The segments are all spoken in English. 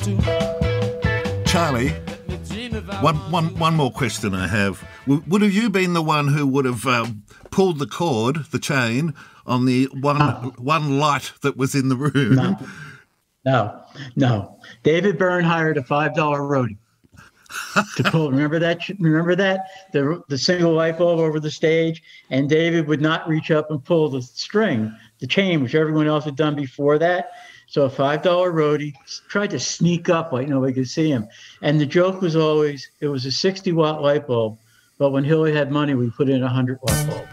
Charlie, one more question I have. Would have you been the one who would have pulled the cord, the chain, on the one light that was in the room? No. David Byrne hired a $5 roadie to pull. Remember that? The single light bulb over the stage, and David would not reach up and pull the string, the chain, which everyone else had done before that. So a $5 roadie tried to sneak up like nobody could see him. And the joke was always, it was a 60-watt light bulb, but when Hilly had money, we put in a 100-watt bulb.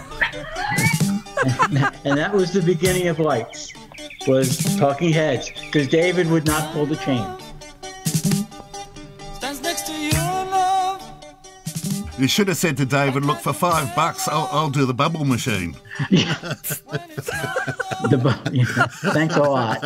And that was the beginning of lights, was Talking Heads, because David would not pull the chain. You should have said to David, look, for $5, I'll do the bubble machine. Yes. Thanks a lot.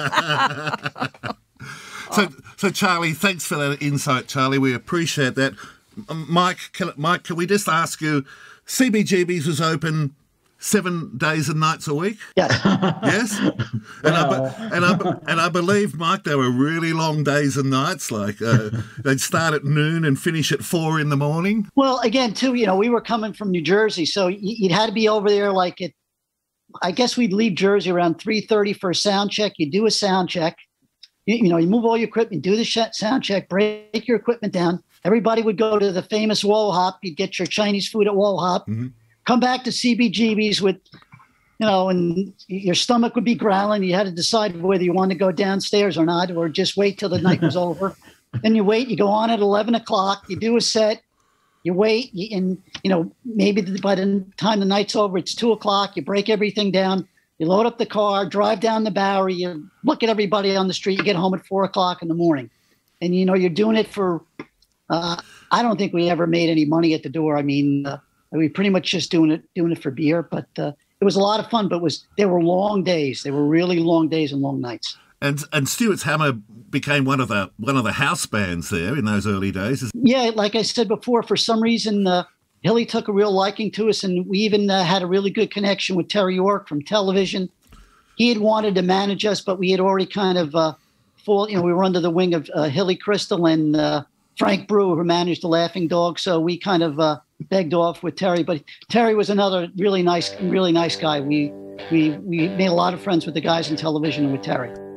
So Charlie, thanks for that insight, Charlie. We appreciate that. Mike, can we just ask you, CBGB's was open 7 days and nights a week? Yes. Yes? And I believe, Mike, they were really long days and nights. Like they'd start at noon and finish at 4 in the morning. Well, again, too, we were coming from New Jersey, so you'd had to be over there I guess we'd leave Jersey around 3:30 for a sound check. You do a sound check. You move all your equipment, do the sound check, break your equipment down. Everybody would go to the famous Wall Hop. You'd get your Chinese food at Wall Hop. Mm-hmm. Come back to CBGB's with, and your stomach would be growling. You had to decide whether you wanted to go downstairs or not, or just wait till the night was over. Then you wait. You go on at 11 o'clock. You do a set. You wait, and maybe by the time the night's over, it's 2 o'clock. You break everything down. You load up the car, drive down the Bowery. You look at everybody on the street. You get home at 4 o'clock in the morning, and you're doing it for. I don't think we ever made any money at the door. I mean, we pretty much just doing it for beer. But it was a lot of fun. But they were long days. They were really long days and long nights. And Stuart's Hammer became one of the house bands there in those early days. Yeah, like I said before, for some reason, Hilly took a real liking to us, and we even had a really good connection with Terry York from television. He had wanted to manage us, but we had already kind of we were under the wing of Hilly Crystal and Frank Brewer, who managed the Laughing Dog. So we kind of begged off with Terry, but Terry was another really nice guy. We made a lot of friends with the guys in television and with Terry.